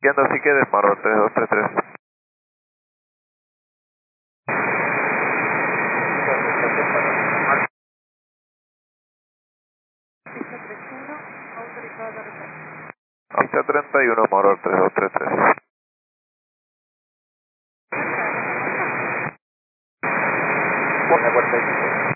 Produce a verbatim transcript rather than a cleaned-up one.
Yendo si quieres, Maror tres dos tres tres. Pista treinta y uno, Maror tres dos tres tres. Buena, cuarenta y cinco.